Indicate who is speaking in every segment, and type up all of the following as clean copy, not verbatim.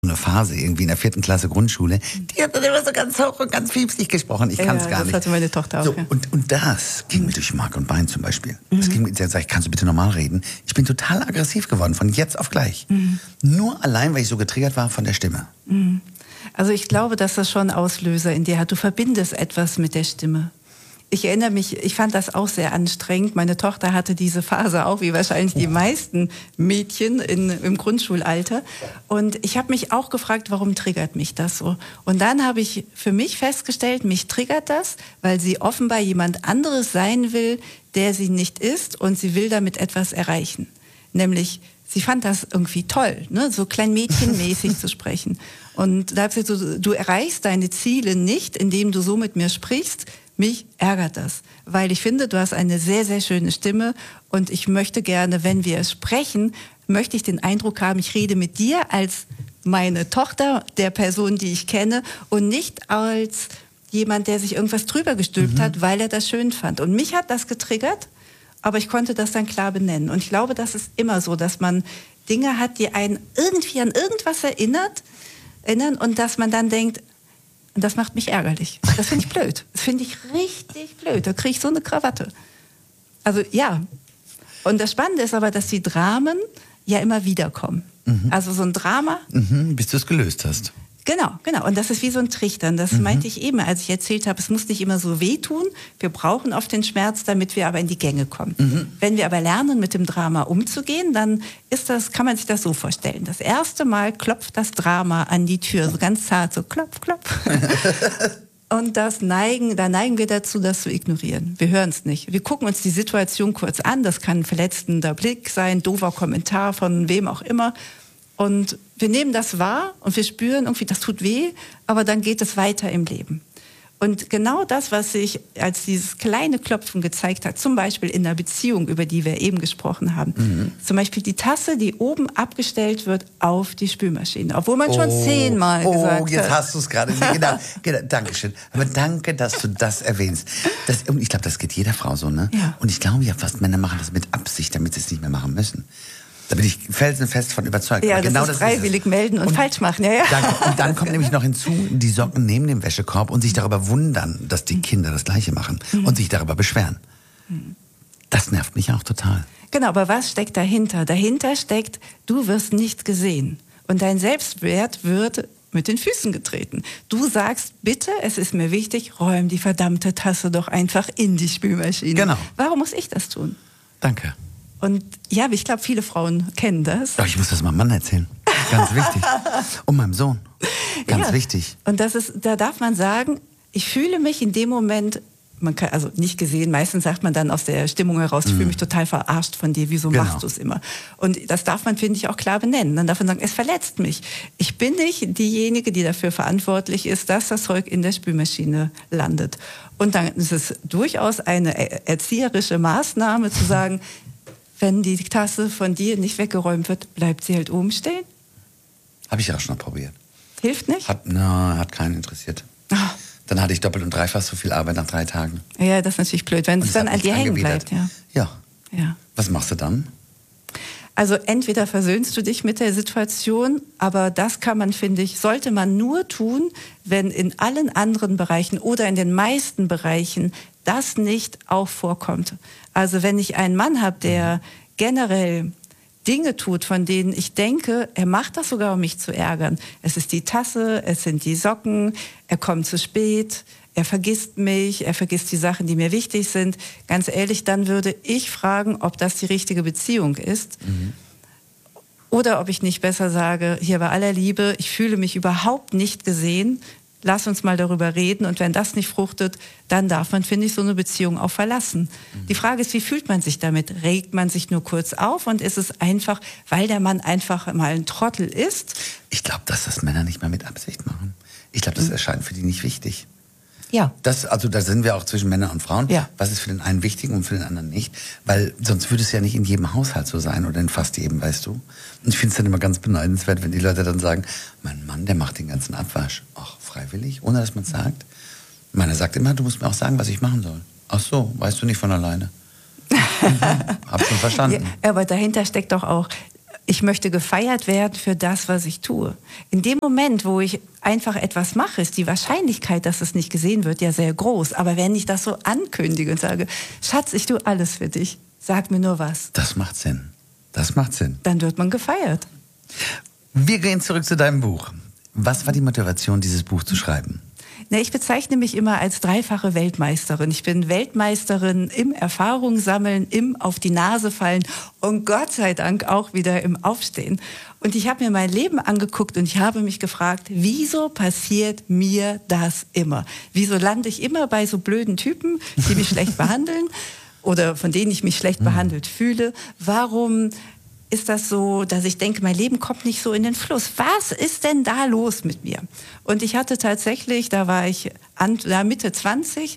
Speaker 1: eine Phase irgendwie in der 4. Klasse Grundschule, die hat dann immer so ganz hoch und ganz fiepsig gesprochen. Ich kann es gar nicht.
Speaker 2: Das hatte meine Tochter auch.
Speaker 1: So,
Speaker 2: Ja.
Speaker 1: und das ging mir durch Mark und Bein zum Beispiel. Das ging mir, sag ich, kannst du bitte normal reden? Ich bin total aggressiv geworden, von jetzt auf gleich. Nur allein, weil ich so getriggert war von der Stimme.
Speaker 2: Also ich glaube, dass das schon Auslöser in dir hat. Du verbindest etwas mit der Stimme. Ich erinnere mich, ich fand das auch sehr anstrengend. Meine Tochter hatte diese Phase auch, wie wahrscheinlich die meisten Mädchen im Grundschulalter. Und ich habe mich auch gefragt, warum triggert mich das so? Und dann habe ich für mich festgestellt, mich triggert das, weil sie offenbar jemand anderes sein will, der sie nicht ist, und sie will damit etwas erreichen. Nämlich, sie fand das irgendwie toll, ne? So kleinmädchenmäßig zu sprechen. Und da habe ich gesagt, so, du erreichst deine Ziele nicht, indem du so mit mir sprichst. Mich ärgert das, weil ich finde, du hast eine sehr, sehr schöne Stimme, und ich möchte gerne, wenn wir sprechen, möchte ich den Eindruck haben, ich rede mit dir als meine Tochter, der Person, die ich kenne, und nicht als jemand, der sich irgendwas drüber gestülpt hat, weil er das schön fand. Und mich hat das getriggert, aber ich konnte das dann klar benennen. Und ich glaube, das ist immer so, dass man Dinge hat, die einen irgendwie an irgendwas erinnern, und dass man dann denkt, und das macht mich ärgerlich. Das finde ich blöd. Das finde ich richtig blöd. Da kriege ich so eine Krawatte. Also ja. Und das Spannende ist aber, dass die Dramen ja immer wiederkommen. Also so ein Drama.
Speaker 1: Bis du es gelöst hast.
Speaker 2: Genau. Und das ist wie so ein Trichtern. Das meinte ich eben, als ich erzählt habe, es muss nicht immer so wehtun. Wir brauchen oft den Schmerz, damit wir aber in die Gänge kommen. Wenn wir aber lernen, mit dem Drama umzugehen, dann kann man sich das so vorstellen. Das erste Mal klopft das Drama an die Tür, so ganz zart, so klopf, klopf. Und da neigen wir dazu, das zu ignorieren. Wir hören es nicht. Wir gucken uns die Situation kurz an. Das kann ein verletzender Blick sein, doofer Kommentar von wem auch immer. Und wir nehmen das wahr und wir spüren irgendwie, das tut weh, aber dann geht es weiter im Leben. Und genau das, was sich als dieses kleine Klopfen gezeigt hat, zum Beispiel in der Beziehung, über die wir eben gesprochen haben, zum Beispiel die Tasse, die oben abgestellt wird auf die Spülmaschine, obwohl man schon 10-mal gesagt hat.
Speaker 1: Oh, jetzt hast du es gerade. Genau, Dankeschön. Aber danke, dass du das erwähnst. Ich glaube, das geht jeder Frau so, ne?
Speaker 2: Ja.
Speaker 1: Und ich glaube ja fast, Männer machen das mit Absicht, damit sie es nicht mehr machen müssen. Da bin ich felsenfest von überzeugt.
Speaker 2: Ja,
Speaker 1: aber
Speaker 2: das
Speaker 1: genau
Speaker 2: ist freiwillig melden und falsch machen. Ja.
Speaker 1: Dann kommt nämlich noch hinzu, die Socken neben dem Wäschekorb und sich darüber wundern, dass die Kinder das Gleiche machen und sich darüber beschweren. Das nervt mich auch total.
Speaker 2: Genau, aber was steckt dahinter? Dahinter steckt, du wirst nicht gesehen. Und dein Selbstwert wird mit den Füßen getreten. Du sagst, bitte, es ist mir wichtig, räum die verdammte Tasse doch einfach in die Spülmaschine.
Speaker 1: Genau.
Speaker 2: Warum muss ich das tun?
Speaker 1: Danke.
Speaker 2: Und ja, ich glaube, viele Frauen kennen das.
Speaker 1: Doch, ich muss das meinem Mann erzählen. Ganz wichtig. Und meinem Sohn. Ganz wichtig.
Speaker 2: Und da darf man sagen, ich fühle mich in dem Moment, man kann, also nicht gesehen, meistens sagt man dann aus der Stimmung heraus, ich fühle mich total verarscht von dir, wieso machst du es immer? Und das darf man, finde ich, auch klar benennen. Dann darf man sagen, es verletzt mich. Ich bin nicht diejenige, die dafür verantwortlich ist, dass das Zeug in der Spülmaschine landet. Und dann ist es durchaus eine erzieherische Maßnahme zu sagen, wenn die Tasse von dir nicht weggeräumt wird, bleibt sie halt oben stehen.
Speaker 1: Habe ich ja auch schon mal probiert.
Speaker 2: Hilft nicht?
Speaker 1: Hat keinen interessiert. Dann hatte ich doppelt und dreifach so viel Arbeit nach 3 Tagen.
Speaker 2: Ja, das ist natürlich blöd, wenn es dann an dir hängen bleibt.
Speaker 1: Ja.
Speaker 2: Ja.
Speaker 1: Was machst du dann?
Speaker 2: Also entweder versöhnst du dich mit der Situation, aber das kann man, finde ich, sollte man nur tun, wenn in allen anderen Bereichen oder in den meisten Bereichen das nicht auch vorkommt. Also wenn ich einen Mann habe, der generell Dinge tut, von denen ich denke, er macht das sogar, um mich zu ärgern. Es ist die Tasse, es sind die Socken, er kommt zu spät, er vergisst mich, er vergisst die Sachen, die mir wichtig sind. Ganz ehrlich, dann würde ich fragen, ob das die richtige Beziehung ist. Oder ob ich nicht besser sage, hier bei aller Liebe, ich fühle mich überhaupt nicht gesehen, lass uns mal darüber reden. Und wenn das nicht fruchtet, dann darf man, finde ich, so eine Beziehung auch verlassen. Die Frage ist, wie fühlt man sich damit? Regt man sich nur kurz auf und ist es einfach, weil der Mann einfach mal ein Trottel ist?
Speaker 1: Ich glaube, dass das Männer nicht mal mit Absicht machen. Ich glaube, das erscheint für die nicht wichtig.
Speaker 2: Ja.
Speaker 1: Da sind wir auch zwischen Männern und Frauen.
Speaker 2: Ja.
Speaker 1: Was ist für den einen wichtig und für den anderen nicht? Weil sonst würde es ja nicht in jedem Haushalt so sein oder in fast jedem, weißt du? Und ich finde es dann immer ganz beneidenswert, wenn die Leute dann sagen, mein Mann, der macht den ganzen Abwasch. Ach, freiwillig, ohne dass man es sagt. Meiner sagt immer, du musst mir auch sagen, was ich machen soll. Ach so, weißt du nicht von alleine. Hab schon verstanden.
Speaker 2: Ja, aber dahinter steckt doch auch, ich möchte gefeiert werden für das, was ich tue. In dem Moment, wo ich einfach etwas mache, ist die Wahrscheinlichkeit, dass es nicht gesehen wird, ja sehr groß. Aber wenn ich das so ankündige und sage, Schatz, ich tue alles für dich, sag mir nur was.
Speaker 1: Das macht Sinn. Das macht Sinn.
Speaker 2: Dann wird man gefeiert.
Speaker 1: Wir gehen zurück zu deinem Buch. Was war die Motivation, dieses Buch zu schreiben?
Speaker 2: Na, ich bezeichne mich immer als dreifache Weltmeisterin. Ich bin Weltmeisterin im Erfahrung sammeln, im auf die Nase fallen und Gott sei Dank auch wieder im Aufstehen. Und ich habe mir mein Leben angeguckt und ich habe mich gefragt, wieso passiert mir das immer? Wieso lande ich immer bei so blöden Typen, die mich schlecht behandeln oder von denen ich mich schlecht behandelt fühle? Warum ist das so, dass ich denke, mein Leben kommt nicht so in den Fluss? Was ist denn da los mit mir? Und ich hatte tatsächlich, da war ich Mitte 20,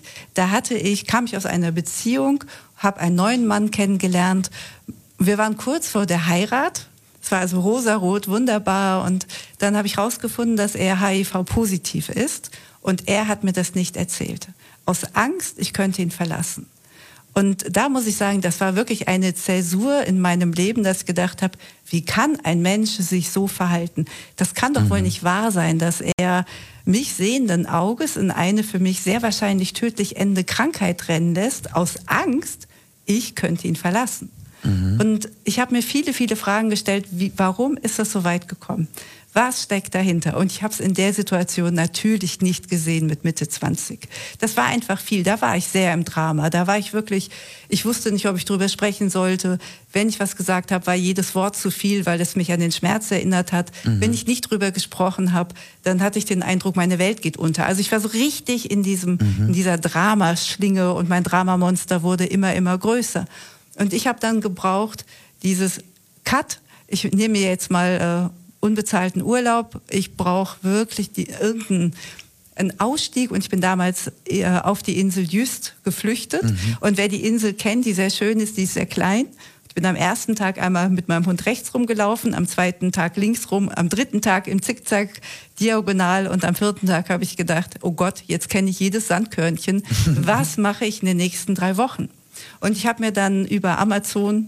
Speaker 2: kam ich aus einer Beziehung, habe einen neuen Mann kennengelernt. Wir waren kurz vor der Heirat. Es war also rosarot, wunderbar. Und dann habe ich herausgefunden, dass er HIV-positiv ist. Und er hat mir das nicht erzählt. Aus Angst, ich könnte ihn verlassen. Und da muss ich sagen, das war wirklich eine Zäsur in meinem Leben, dass ich gedacht habe, wie kann ein Mensch sich so verhalten? Das kann doch wohl nicht wahr sein, dass er mich sehenden Auges in eine für mich sehr wahrscheinlich tödlich endende Krankheit rennen lässt, aus Angst, ich könnte ihn verlassen. Und ich habe mir viele, viele Fragen gestellt, warum ist das so weit gekommen? Was steckt dahinter? Und ich habe es in der Situation natürlich nicht gesehen mit Mitte 20. Das war einfach viel. Da war ich sehr im Drama. Da war ich wirklich, ich wusste nicht, ob ich drüber sprechen sollte. Wenn ich was gesagt habe, war jedes Wort zu viel, weil es mich an den Schmerz erinnert hat. Wenn ich nicht drüber gesprochen habe, dann hatte ich den Eindruck, meine Welt geht unter. Also ich war so richtig in dieser Dramaschlinge und mein Dramamonster wurde immer, immer größer. Und ich habe dann gebraucht, dieses Cut. Ich nehme mir jetzt mal unbezahlten Urlaub. Ich brauche wirklich irgendeinen Ausstieg. Und ich bin damals auf die Insel Jüst geflüchtet. Und wer die Insel kennt, die sehr schön ist, die ist sehr klein. Ich bin am ersten Tag einmal mit meinem Hund rechts rumgelaufen, am zweiten Tag links rum, am dritten Tag im Zickzack diagonal und am vierten Tag habe ich gedacht, oh Gott, jetzt kenne ich jedes Sandkörnchen. Was mache ich in den nächsten 3 Wochen? Und ich habe mir dann über Amazon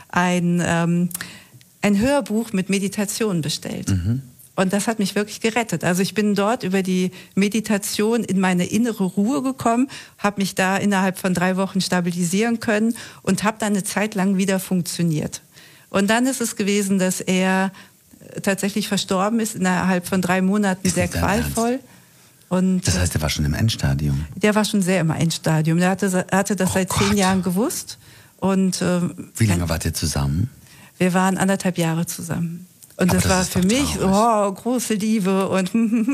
Speaker 2: ein Hörbuch mit Meditation bestellt. Und das hat mich wirklich gerettet. Also ich bin dort über die Meditation in meine innere Ruhe gekommen, habe mich da innerhalb von 3 Wochen stabilisieren können und habe dann eine Zeit lang wieder funktioniert. Und dann ist es gewesen, dass er tatsächlich verstorben ist, innerhalb von 3 Monaten, sehr qualvoll. Und
Speaker 1: das heißt, er war schon im Endstadium? Der
Speaker 2: war schon sehr im Endstadium. Der hatte das seit 10 Jahren gewusst. Und,
Speaker 1: wie lange wart ihr zusammen?
Speaker 2: Wir waren 1,5 Jahre zusammen. Und das war für mich große Liebe. Und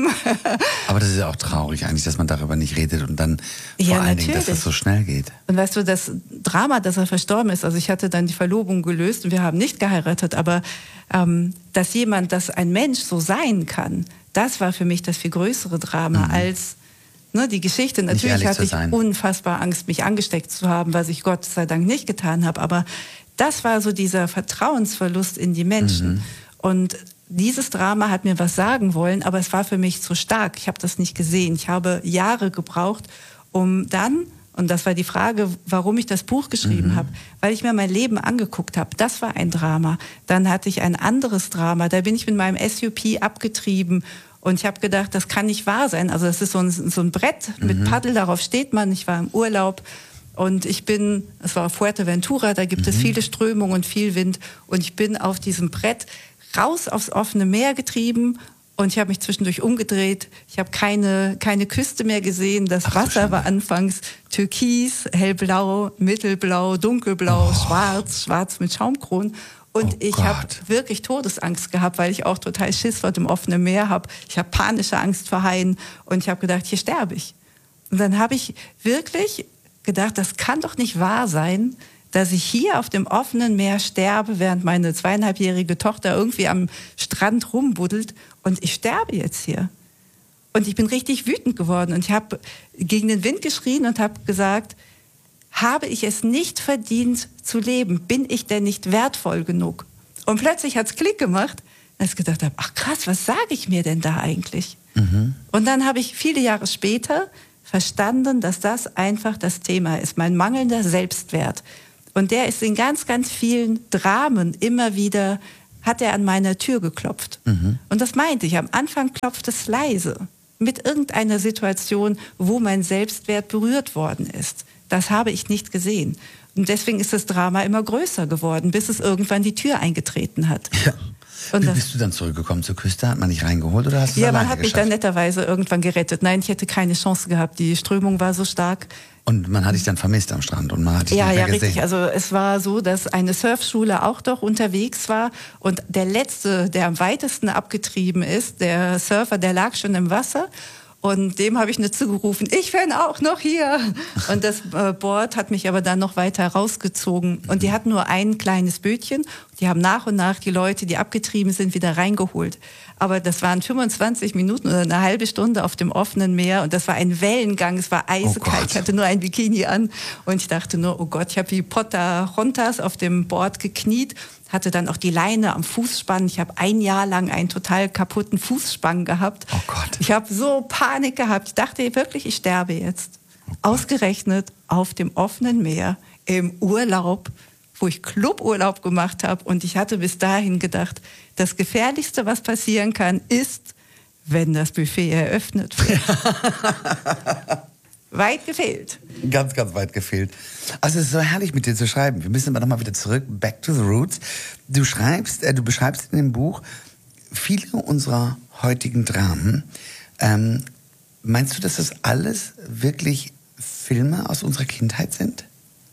Speaker 1: aber das ist ja auch traurig eigentlich, dass man darüber nicht redet und dann vor allen Dingen, dass das so schnell geht.
Speaker 2: Und weißt du, das Drama, dass er verstorben ist, also ich hatte dann die Verlobung gelöst und wir haben nicht geheiratet, aber dass ein Mensch so sein kann, das war für mich das viel größere Drama als die Geschichte. Natürlich hatte ich unfassbar Angst, mich angesteckt zu haben, was ich Gott sei Dank nicht getan habe, aber das war so dieser Vertrauensverlust in die Menschen. Und dieses Drama hat mir was sagen wollen, aber es war für mich zu stark. Ich habe das nicht gesehen. Ich habe Jahre gebraucht, um dann, und das war die Frage, warum ich das Buch geschrieben habe, weil ich mir mein Leben angeguckt habe. Das war ein Drama. Dann hatte ich ein anderes Drama. Da bin ich mit meinem SUP abgetrieben. Und ich habe gedacht, das kann nicht wahr sein. Also das ist so ein Brett mit Paddel, darauf steht man. Ich war im Urlaub. Und es war Fuerteventura, da gibt es viele Strömungen und viel Wind. Und ich bin auf diesem Brett raus aufs offene Meer getrieben und ich habe mich zwischendurch umgedreht. Ich habe keine Küste mehr gesehen. Das Wasser war anfangs türkis, hellblau, mittelblau, dunkelblau, schwarz mit Schaumkronen. Und ich habe wirklich Todesangst gehabt, weil ich auch total Schiss vor dem offenen Meer habe. Ich habe panische Angst vor Haien und ich habe gedacht, hier sterbe ich. Und dann habe ich wirklich gedacht, das kann doch nicht wahr sein, dass ich hier auf dem offenen Meer sterbe, während meine 2,5-jährige Tochter irgendwie am Strand rumbuddelt und ich sterbe jetzt hier. Und ich bin richtig wütend geworden und ich habe gegen den Wind geschrien und habe gesagt, habe ich es nicht verdient zu leben? Bin ich denn nicht wertvoll genug? Und plötzlich hat es Klick gemacht, als ich gedacht habe, ach krass, was sage ich mir denn da eigentlich? Und dann habe ich viele Jahre später verstanden, dass das einfach das Thema ist, mein mangelnder Selbstwert. Und der ist in ganz, ganz vielen Dramen immer wieder hat er an meiner Tür geklopft. Und das meinte ich. Am Anfang klopft es leise mit irgendeiner Situation, wo mein Selbstwert berührt worden ist. Das habe ich nicht gesehen. Und deswegen ist das Drama immer größer geworden, bis es irgendwann die Tür eingetreten hat.
Speaker 1: Ja.
Speaker 2: Und
Speaker 1: Wie bist du dann zurückgekommen zur Küste? Hat man dich reingeholt oder hast du es alleine
Speaker 2: man hat mich
Speaker 1: geschafft?
Speaker 2: dann netterweise irgendwann gerettet. Nein, ich hätte keine Chance gehabt. Die Strömung war so stark.
Speaker 1: Und man hat dich dann vermisst am Strand und man hat dich nicht mehr gesehen.
Speaker 2: Richtig. Also es war so, dass eine Surfschule auch doch unterwegs war und der Letzte, der am weitesten abgetrieben ist, der Surfer, der lag schon im Wasser. Und dem habe ich nur zugerufen, ich bin auch noch hier. Und das Board hat mich aber dann noch weiter rausgezogen. Und die hatten nur ein kleines Bötchen. Die haben nach und nach die Leute, die abgetrieben sind, wieder reingeholt. Aber das waren 25 Minuten oder eine halbe Stunde auf dem offenen Meer. Und das war ein Wellengang, es war eiskalt. Ich hatte nur ein Bikini an. Und ich dachte nur, oh Gott, ich habe wie Pocahontas auf dem Board gekniet. Hatte dann auch die Leine am Fußspann. Ich habe ein Jahr lang einen total kaputten Fußspann gehabt.
Speaker 1: Oh Gott.
Speaker 2: Ich habe so Panik gehabt. Ich dachte wirklich, ich sterbe jetzt. Ausgerechnet auf dem offenen Meer im Urlaub, wo ich Cluburlaub gemacht habe. Und ich hatte bis dahin gedacht, das Gefährlichste, was passieren kann, ist, wenn das Buffet eröffnet wird. Weit gefehlt.
Speaker 1: Ganz, ganz weit gefehlt. Also es ist so herrlich, mit dir zu schreiben. Wir müssen aber nochmal wieder zurück, back to the roots. Du beschreibst in dem Buch viele unserer heutigen Dramen. Meinst du, dass das alles wirklich Filme aus unserer Kindheit sind?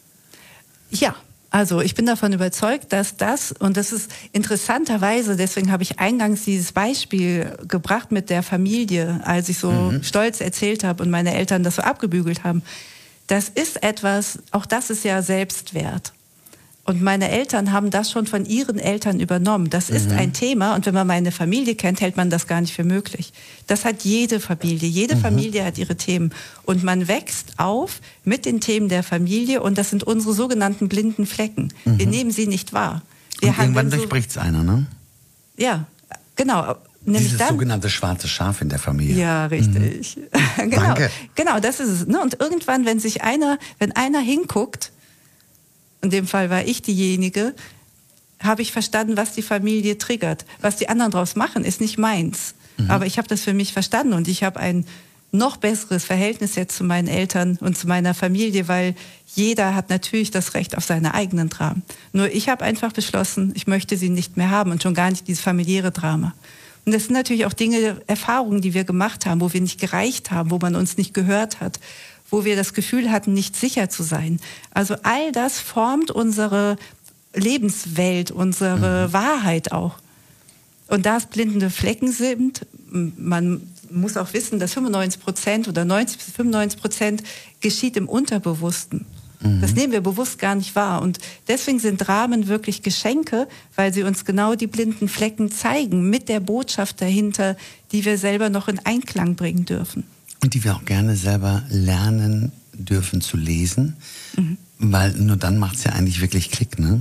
Speaker 2: Ja. Also ich bin davon überzeugt, dass und das ist interessanterweise, deswegen habe ich eingangs dieses Beispiel gebracht mit der Familie, als ich so stolz erzählt habe und meine Eltern das so abgebügelt haben. Das ist etwas, auch das ist ja Selbstwert. Und meine Eltern haben das schon von ihren Eltern übernommen. Das ist ein Thema und wenn man meine Familie kennt, hält man das gar nicht für möglich. Das hat jede Familie. Jede Familie hat ihre Themen. Und man wächst auf mit den Themen der Familie und das sind unsere sogenannten blinden Flecken. Wir nehmen sie nicht wahr.
Speaker 1: Und irgendwann durchbricht es einer, ne?
Speaker 2: Ja, genau. Nämlich
Speaker 1: dieses sogenannte schwarze Schaf in der Familie.
Speaker 2: Ja, richtig. Genau,
Speaker 1: Danke.
Speaker 2: Genau, das ist es. Ne? Und irgendwann, wenn einer hinguckt, in dem Fall war ich diejenige, habe ich verstanden, was die Familie triggert. Was die anderen draus machen, ist nicht meins. Aber ich habe das für mich verstanden und ich habe ein noch besseres Verhältnis jetzt zu meinen Eltern und zu meiner Familie, weil jeder hat natürlich das Recht auf seine eigenen Dramen. Nur ich habe einfach beschlossen, ich möchte sie nicht mehr haben und schon gar nicht dieses familiäre Drama. Und das sind natürlich auch Dinge, Erfahrungen, die wir gemacht haben, wo wir nicht gereicht haben, wo man uns nicht gehört hat, wo wir das Gefühl hatten, nicht sicher zu sein. Also all das formt unsere Lebenswelt, unsere Wahrheit auch. Und da es blinde Flecken sind, man muss auch wissen, dass 95% oder 90-95% geschieht im Unterbewussten. Das nehmen wir bewusst gar nicht wahr. Und deswegen sind Dramen wirklich Geschenke, weil sie uns genau die blinden Flecken zeigen, mit der Botschaft dahinter, die wir selber noch in Einklang bringen dürfen.
Speaker 1: Und die wir auch gerne selber lernen dürfen zu lesen, weil nur dann macht es ja eigentlich wirklich Klick, ne?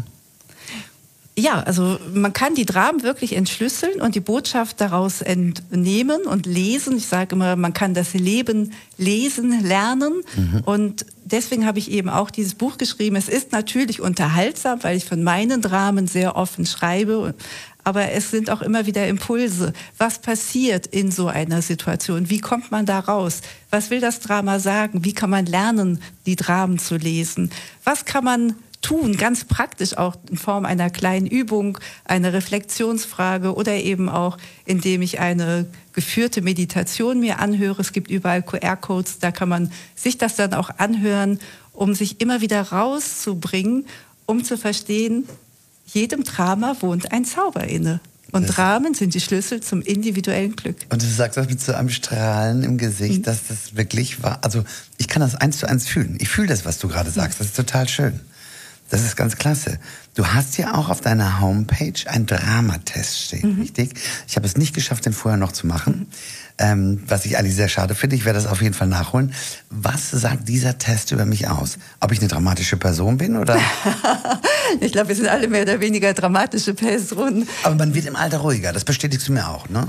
Speaker 2: Ja, also man kann die Dramen wirklich entschlüsseln und die Botschaft daraus entnehmen und lesen. Ich sage immer, man kann das Leben lesen, lernen. Und deswegen habe ich eben auch dieses Buch geschrieben. Es ist natürlich unterhaltsam, weil ich von meinen Dramen sehr offen schreibe. Aber es sind auch immer wieder Impulse. Was passiert in so einer Situation? Wie kommt man da raus? Was will das Drama sagen? Wie kann man lernen, die Dramen zu lesen? Was kann man tun, ganz praktisch auch in Form einer kleinen Übung, einer Reflexionsfrage oder eben auch, indem ich eine geführte Meditation mir anhöre. Es gibt überall QR-Codes, da kann man sich das dann auch anhören, um sich immer wieder rauszubringen, um zu verstehen, jedem Drama wohnt ein Zauber inne. Und Dramen sind die Schlüssel zum individuellen Glück.
Speaker 1: Und du sagst das mit so einem Strahlen im Gesicht, dass das wirklich war. Also ich kann das 1:1 fühlen. Ich fühle das, was du gerade sagst. Das ist total schön. Das ist ganz klasse. Du hast ja auch auf deiner Homepage einen Dramatest stehen, richtig? Ich habe es nicht geschafft, den vorher noch zu machen, was ich eigentlich sehr schade finde. Ich werde das auf jeden Fall nachholen. Was sagt dieser Test über mich aus? Ob ich eine dramatische Person bin oder?
Speaker 2: Ich glaube, wir sind alle mehr oder weniger dramatische Personen.
Speaker 1: Aber man wird im Alter ruhiger, das bestätigst du mir auch, ne?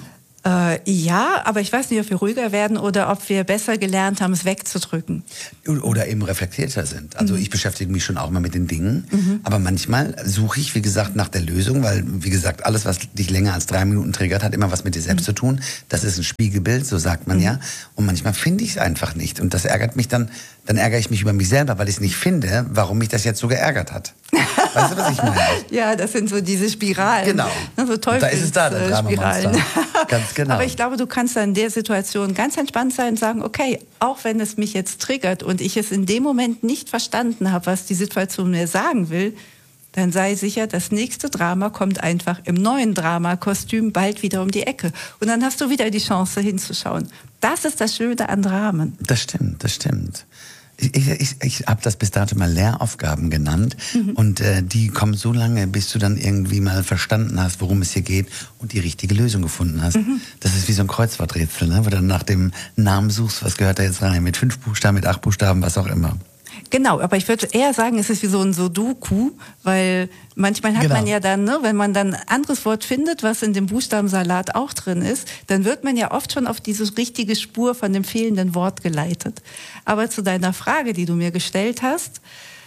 Speaker 2: Ja, aber ich weiß nicht, ob wir ruhiger werden oder ob wir besser gelernt haben, es wegzudrücken.
Speaker 1: Oder eben reflektierter sind. Also ich beschäftige mich schon auch mal mit den Dingen, aber manchmal suche ich, wie gesagt, nach der Lösung, weil, wie gesagt, alles, was dich länger als 3 Minuten triggert, hat immer was mit dir selbst zu tun. Das ist ein Spiegelbild, so sagt man ja. Und manchmal finde ich es einfach nicht. Und das ärgert mich dann ärgere ich mich über mich selber, weil ich es nicht finde, warum mich das jetzt so geärgert hat. Weißt du, was ich meine?
Speaker 2: Ja, das sind so diese Spiralen.
Speaker 1: Genau.
Speaker 2: So
Speaker 1: Da ist es da, der Drama-Monster. Ganz genau.
Speaker 2: Aber ich glaube, du kannst dann in der Situation ganz entspannt sein und sagen, okay, auch wenn es mich jetzt triggert und ich es in dem Moment nicht verstanden habe, was die Situation mir sagen will, dann sei sicher, das nächste Drama kommt einfach im neuen Dramakostüm bald wieder um die Ecke. Und dann hast du wieder die Chance hinzuschauen. Das ist das Schöne an Dramen.
Speaker 1: Das stimmt, das stimmt. Ich habe das bis dato mal Lehraufgaben genannt und die kommen so lange, bis du dann irgendwie mal verstanden hast, worum es hier geht und die richtige Lösung gefunden hast. Das ist wie so ein Kreuzworträtsel, ne? Wo du dann nach dem Namen suchst, was gehört da jetzt rein, mit 5 Buchstaben, mit 8 Buchstaben, was auch immer.
Speaker 2: Genau, aber ich würde eher sagen, es ist wie so ein Sudoku, weil manchmal hat man ja dann, ne, wenn man dann ein anderes Wort findet, was in dem Buchstabensalat auch drin ist, dann wird man ja oft schon auf diese richtige Spur von dem fehlenden Wort geleitet. Aber zu deiner Frage, die du mir gestellt hast,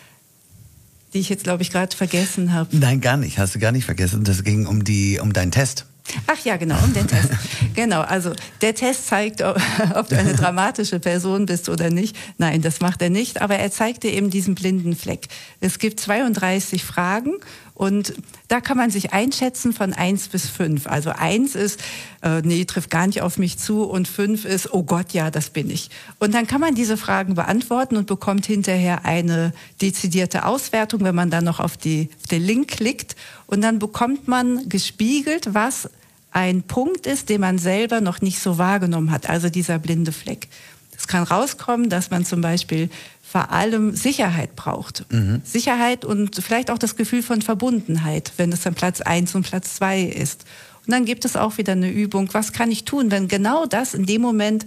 Speaker 2: die ich jetzt, glaube ich, gerade vergessen habe.
Speaker 1: Nein, gar nicht, hast du gar nicht vergessen. Das ging um deinen Test.
Speaker 2: Ach ja, genau, um den Test. Genau, also der Test zeigt, ob du eine dramatische Person bist oder nicht. Nein, das macht er nicht, aber er zeigt dir eben diesen blinden Fleck. Es gibt 32 Fragen und da kann man sich einschätzen von 1 bis 5. Also 1 ist, nee, trifft gar nicht auf mich zu und 5 ist, oh Gott, ja, das bin ich. Und dann kann man diese Fragen beantworten und bekommt hinterher eine dezidierte Auswertung, wenn man dann noch auf den Link klickt. Und dann bekommt man gespiegelt, was ein Punkt ist, den man selber noch nicht so wahrgenommen hat, also dieser blinde Fleck. Es kann rauskommen, dass man zum Beispiel vor allem Sicherheit braucht. Sicherheit und vielleicht auch das Gefühl von Verbundenheit, wenn es dann Platz 1 und Platz 2 ist. Und dann gibt es auch wieder eine Übung, was kann ich tun, wenn genau das in dem Moment,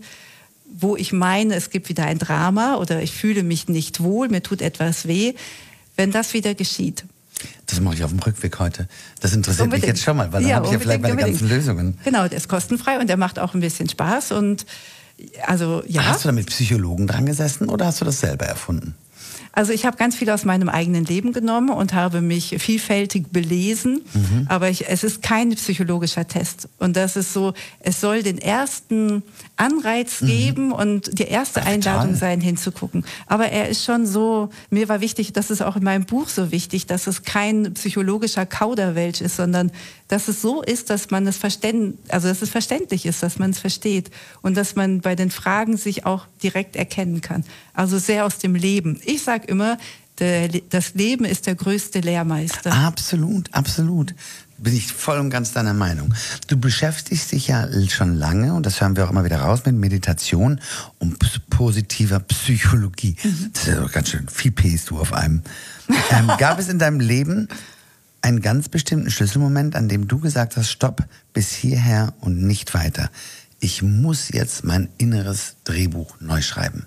Speaker 2: wo ich meine, es gibt wieder ein Drama oder ich fühle mich nicht wohl, mir tut etwas weh, wenn das wieder geschieht.
Speaker 1: Das mache ich auf dem Rückweg heute. Das interessiert mich jetzt schon mal, weil dann habe ich ja vielleicht meine ganzen Lösungen.
Speaker 2: Genau, der ist kostenfrei und der macht auch ein bisschen Spaß. Und also, ja.
Speaker 1: Hast du da mit Psychologen dran gesessen oder hast du das selber erfunden?
Speaker 2: Also ich habe ganz viel aus meinem eigenen Leben genommen und habe mich vielfältig belesen, aber es ist kein psychologischer Test. Und das ist so, es soll den ersten Anreiz geben und die erste Einladung sein, hinzugucken. Aber er ist schon so, mir war wichtig, das ist auch in meinem Buch so wichtig, dass es kein psychologischer Kauderwelsch ist, sondern dass es so ist, dass man es dass es verständlich ist, dass man es versteht und dass man bei den Fragen sich auch direkt erkennen kann. Also sehr aus dem Leben. Ich sage immer, das Leben ist der größte Lehrmeister.
Speaker 1: Absolut, absolut. Bin ich voll und ganz deiner Meinung. Du beschäftigst dich ja schon lange, und das hören wir auch immer wieder raus, mit Meditation und positiver Psychologie. Das ist ja doch ganz schön viel Ps du auf einem. Gab es in deinem Leben einen ganz bestimmten Schlüsselmoment, an dem du gesagt hast, stopp, bis hierher und nicht weiter. Ich muss jetzt mein inneres Drehbuch neu schreiben.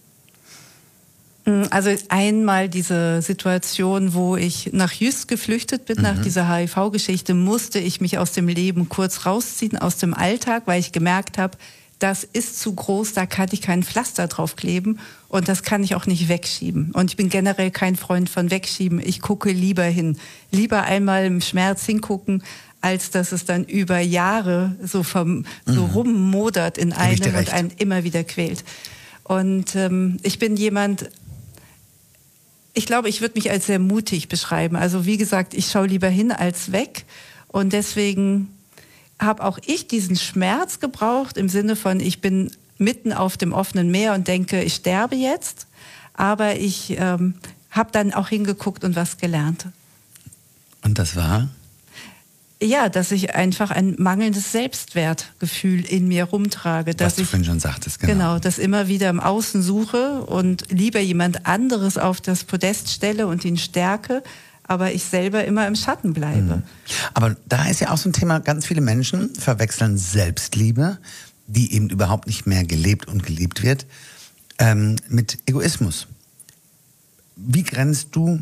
Speaker 2: Also einmal diese Situation, wo ich nach Jüst geflüchtet bin, nach dieser HIV-Geschichte, musste ich mich aus dem Leben kurz rausziehen, aus dem Alltag, weil ich gemerkt habe, das ist zu groß, da kann ich kein Pflaster drauf kleben und das kann ich auch nicht wegschieben. Und ich bin generell kein Freund von Wegschieben. Ich gucke lieber hin. Lieber einmal im Schmerz hingucken, als dass es dann über Jahre so rummodert in einem und einen immer wieder quält. Und ich bin jemand, ich glaube, ich würde mich als sehr mutig beschreiben. Also wie gesagt, ich schaue lieber hin als weg. Und deswegen habe auch ich diesen Schmerz gebraucht im Sinne von, ich bin mitten auf dem offenen Meer und denke, ich sterbe jetzt. Aber ich habe dann auch hingeguckt und was gelernt.
Speaker 1: Und das war?
Speaker 2: Ja, dass ich einfach ein mangelndes Selbstwertgefühl in mir rumtrage.
Speaker 1: Was du vorhin schon sagtest, genau.
Speaker 2: Genau, das immer wieder im Außen suche und lieber jemand anderes auf das Podest stelle und ihn stärke, aber ich selber immer im Schatten bleibe.
Speaker 1: Aber da ist ja auch so ein Thema, ganz viele Menschen verwechseln Selbstliebe, die eben überhaupt nicht mehr gelebt und geliebt wird, mit Egoismus. Wie grenzt du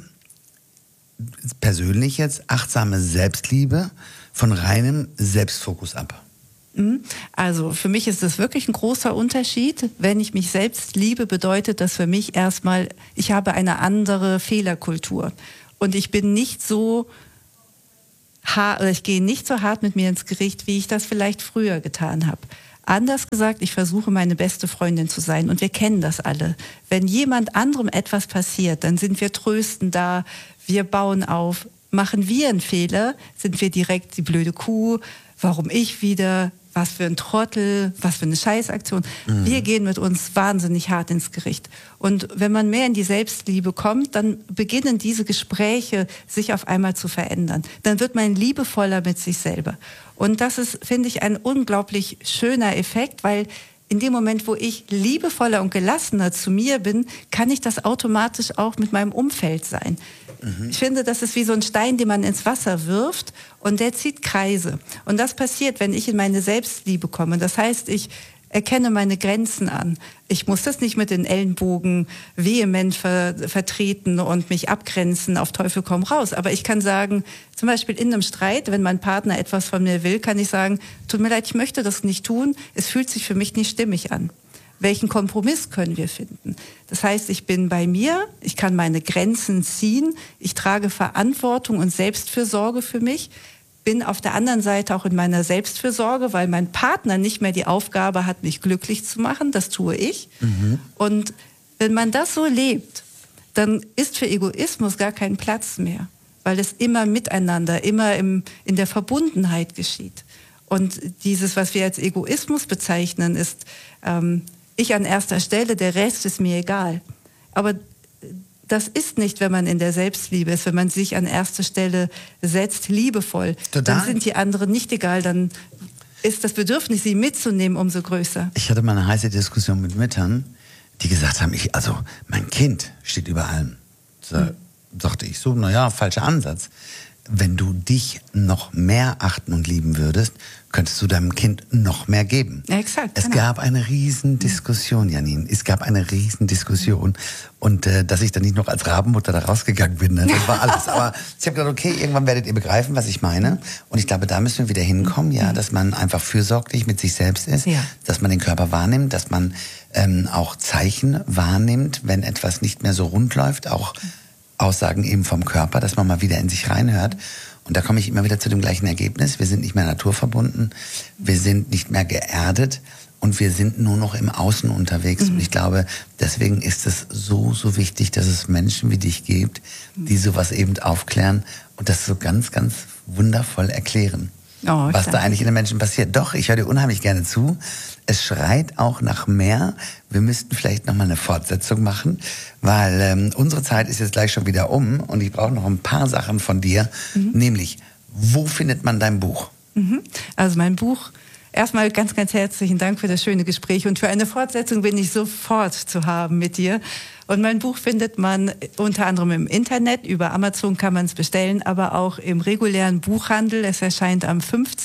Speaker 1: persönlich jetzt achtsame Selbstliebe von reinem Selbstfokus ab?
Speaker 2: Also für mich ist das wirklich ein großer Unterschied. Wenn ich mich selbst liebe, bedeutet das für mich erstmal, ich habe eine andere Fehlerkultur. Und ich bin nicht so hart, oder ich gehe nicht so hart mit mir ins Gericht, wie ich das vielleicht früher getan habe. Anders gesagt, ich versuche, meine beste Freundin zu sein. Und wir kennen das alle. Wenn jemand anderem etwas passiert, dann sind wir tröstend da, wir bauen auf. Machen wir einen Fehler, sind wir direkt die blöde Kuh, warum ich wieder, was für ein Trottel, was für eine Scheißaktion. Wir gehen mit uns wahnsinnig hart ins Gericht. Und wenn man mehr in die Selbstliebe kommt, dann beginnen diese Gespräche sich auf einmal zu verändern. Dann wird man liebevoller mit sich selber. Und das ist, finde ich, ein unglaublich schöner Effekt, weil in dem Moment, wo ich liebevoller und gelassener zu mir bin, kann ich das automatisch auch mit meinem Umfeld sein. Ich finde, das ist wie so ein Stein, den man ins Wasser wirft und der zieht Kreise. Und das passiert, wenn ich in meine Selbstliebe komme. Das heißt, ich erkenne meine Grenzen an. Ich muss das nicht mit den Ellenbogen vehement vertreten und mich abgrenzen, auf Teufel komm raus. Aber ich kann sagen, zum Beispiel in einem Streit, wenn mein Partner etwas von mir will, kann ich sagen, tut mir leid, ich möchte das nicht tun. Es fühlt sich für mich nicht stimmig an. Welchen Kompromiss können wir finden? Das heißt, ich bin bei mir, ich kann meine Grenzen ziehen, ich trage Verantwortung und Selbstfürsorge für mich, bin auf der anderen Seite auch in meiner Selbstfürsorge, weil mein Partner nicht mehr die Aufgabe hat, mich glücklich zu machen, das tue ich. Und wenn man das so lebt, dann ist für Egoismus gar kein Platz mehr, weil es immer miteinander, immer in der Verbundenheit geschieht. Und dieses, was wir als Egoismus bezeichnen, ist ich an erster Stelle, der Rest ist mir egal. Aber das ist nicht, wenn man in der Selbstliebe ist, wenn man sich an erste Stelle setzt, liebevoll. Total. Dann sind die anderen nicht egal, dann ist das Bedürfnis, sie mitzunehmen, umso größer.
Speaker 1: Ich hatte mal eine heiße Diskussion mit Müttern, die gesagt haben, mein Kind steht über allem. Da dachte ich so, naja, falscher Ansatz. Wenn du dich noch mehr achten und lieben würdest, könntest du deinem Kind noch mehr geben.
Speaker 2: Ja, exakt.
Speaker 1: Es gab eine Riesendiskussion, Janine. Es gab eine Riesendiskussion. Und dass ich dann nicht noch als Rabenmutter da rausgegangen bin, ne? Das war alles. Aber ich habe gedacht, okay, irgendwann werdet ihr begreifen, was ich meine. Und ich glaube, da müssen wir wieder hinkommen, ja, dass man einfach fürsorglich mit sich selbst ist, dass man den Körper wahrnimmt, dass man auch Zeichen wahrnimmt, wenn etwas nicht mehr so rund läuft, auch Aussagen eben vom Körper, dass man mal wieder in sich reinhört. Und da komme ich immer wieder zu dem gleichen Ergebnis. Wir sind nicht mehr naturverbunden, wir sind nicht mehr geerdet und wir sind nur noch im Außen unterwegs. Und ich glaube, deswegen ist es so, so wichtig, dass es Menschen wie dich gibt, die sowas eben aufklären und das so ganz, ganz wundervoll erklären. Was da eigentlich in den Menschen passiert. Doch, ich höre dir unheimlich gerne zu. Es schreit auch nach mehr. Wir müssten vielleicht nochmal eine Fortsetzung machen, weil unsere Zeit ist jetzt gleich schon wieder um und ich brauche noch ein paar Sachen von dir. Nämlich, wo findet man dein Buch?
Speaker 2: Also mein Buch, erstmal ganz, ganz herzlichen Dank für das schöne Gespräch und für eine Fortsetzung bin ich sofort zu haben mit dir. Und mein Buch findet man unter anderem im Internet, über Amazon kann man es bestellen, aber auch im regulären Buchhandel. Es erscheint am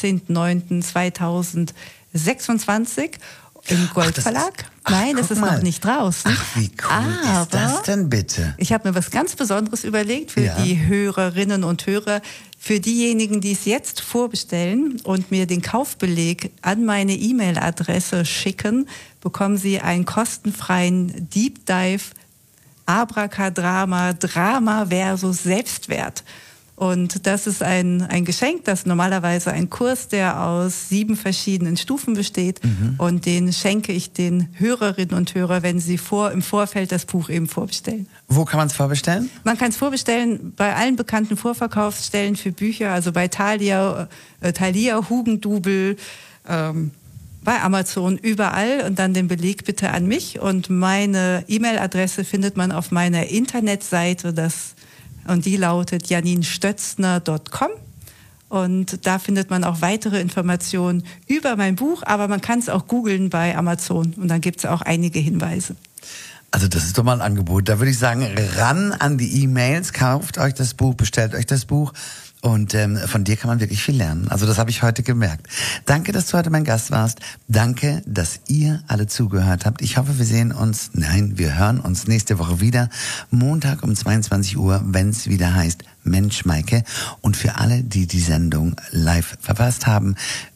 Speaker 2: 15.09.2026 im Goldverlag. Nein, es ist noch nicht draußen.
Speaker 1: Ach, wie cool ist das denn bitte?
Speaker 2: Ich habe mir was ganz Besonderes überlegt für die Hörerinnen und Hörer. Für diejenigen, die es jetzt vorbestellen und mir den Kaufbeleg an meine E-Mail-Adresse schicken, bekommen Sie einen kostenfreien Deep Dive Abracadabra, Drama versus Selbstwert. Und das ist ein Geschenk, das ist normalerweise ein Kurs, der aus 7 verschiedenen Stufen besteht. Und den schenke ich den Hörerinnen und Hörern, wenn sie im Vorfeld das Buch eben vorbestellen.
Speaker 1: Wo kann man es vorbestellen?
Speaker 2: Man kann es vorbestellen bei allen bekannten Vorverkaufsstellen für Bücher, also bei Thalia, Hugendubel, bei Amazon, überall, und dann den Beleg bitte an mich. Und meine E-Mail-Adresse findet man auf meiner Internetseite, und die lautet janinstötzner.com. Und da findet man auch weitere Informationen über mein Buch, aber man kann es auch googeln bei Amazon und dann gibt es auch einige Hinweise.
Speaker 1: Also das ist doch mal ein Angebot. Da würde ich sagen, ran an die E-Mails, kauft euch das Buch, bestellt euch das Buch. Und von dir kann man wirklich viel lernen. Also das habe ich heute gemerkt. Danke, dass du heute mein Gast warst. Danke, dass ihr alle zugehört habt. Ich hoffe, wir hören uns nächste Woche wieder. Montag um 22 Uhr, wenn es wieder heißt Mensch, Maike. Und für alle, die die Sendung live verpasst haben,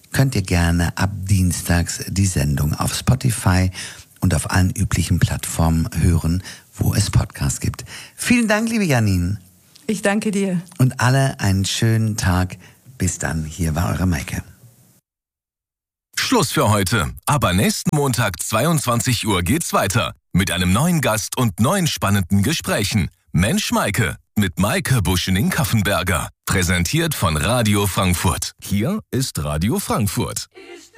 Speaker 1: könnt ihr gerne ab dienstags die Sendung auf Spotify und auf allen üblichen Plattformen hören, wo es Podcasts gibt. Vielen Dank, liebe Janine.
Speaker 2: Ich danke dir.
Speaker 1: Und alle einen schönen Tag. Bis dann. Hier war eure Maike.
Speaker 3: Schluss für heute. Aber nächsten Montag 22 Uhr geht's weiter. Mit einem neuen Gast und neuen spannenden Gesprächen. Mensch Maike. Mit Maike Buschening-Kaffenberger. Präsentiert von Radio Frankfurt. Hier ist Radio Frankfurt.